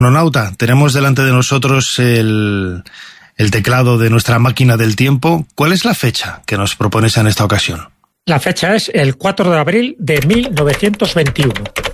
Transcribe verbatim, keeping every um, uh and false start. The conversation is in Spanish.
Astronauta, tenemos delante de nosotros el, el teclado de nuestra máquina del tiempo. ¿Cuál es la fecha que nos propones en esta ocasión? La fecha es el cuatro de abril de mil novecientos veintiuno.